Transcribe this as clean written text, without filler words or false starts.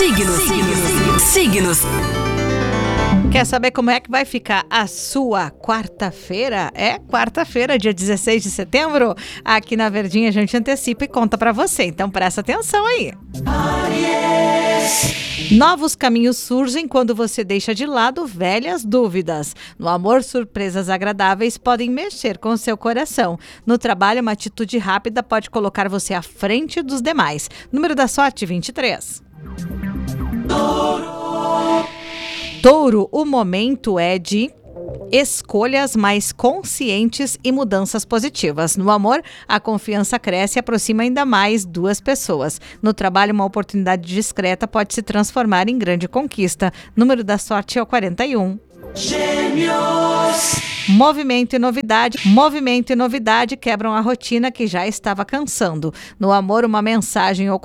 Signos. Quer saber como é que vai ficar a sua quarta-feira? É quarta-feira, dia 16 de setembro. Aqui na Verdinha a gente antecipa e conta pra você. Então presta atenção aí. Novos caminhos surgem quando você deixa de lado velhas dúvidas. No amor, surpresas agradáveis podem mexer com seu coração. No trabalho, uma atitude rápida pode colocar você à frente dos demais. Número da sorte, 23. Touro, o momento é de escolhas mais conscientes e mudanças positivas. No amor, a confiança cresce e aproxima ainda mais duas pessoas. No trabalho, uma oportunidade discreta pode se transformar em grande conquista. Número da sorte é o 41. Gêmeos. Movimento e novidade quebram a rotina que já estava cansando. No amor, uma mensagem ou